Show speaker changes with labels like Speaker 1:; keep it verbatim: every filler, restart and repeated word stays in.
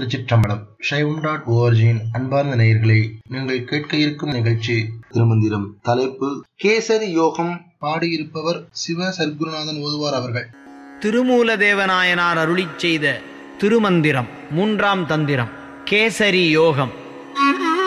Speaker 1: திருச்சிற்றம்பலம். சைவம் டாட் ஓஆர்ஜியின் அன்பார்ந்த நேயர்களே, நீங்கள் கேட்க இருக்கும் நிகழ்ச்சி திருமந்திரம். தலைப்பு கேசரி யோகம். பாடியிருப்பவர் சிவ சர்க்குருநாதன் ஓதுவார் அவர்கள்.
Speaker 2: திருமூலதேவநாயனார் அருளிச் செய்த திருமந்திரம் மூன்றாம் தந்திரம் கேசரி யோகம்.